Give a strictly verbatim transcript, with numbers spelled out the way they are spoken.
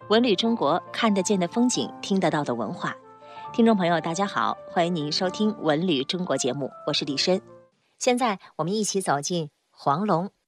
文旅中国，看得见的风景，听得到的文化。听众朋友，大家好，欢迎您收听《文旅中国》节目，我是李申。现在我们一起走进黄龙